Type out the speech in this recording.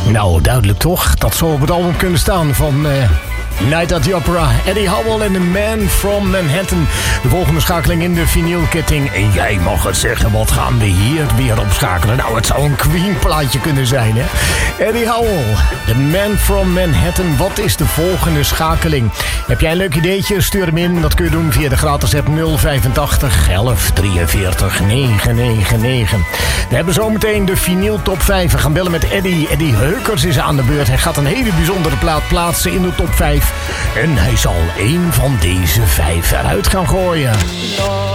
Nou, duidelijk toch? Dat zou op het album kunnen staan van Night at the Opera. Eddie Howell en The Man from Manhattan. De volgende schakeling in de vinylketting. En jij mag het zeggen, wat gaan we hier weer opschakelen? Nou, het zou een Queen plaatje kunnen zijn, hè? Eddie Howell, The Man from Manhattan. Wat is de volgende schakeling? Heb jij een leuk ideetje? Stuur hem in. Dat kun je doen via de gratis app 085 11 43 999. We hebben zometeen de vinyl top 5. We gaan bellen met Eddie. Eddie Heukers is aan de beurt. Hij gaat een hele bijzondere plaat plaatsen in de top 5. En hij zal één van deze 5 eruit gaan gooien.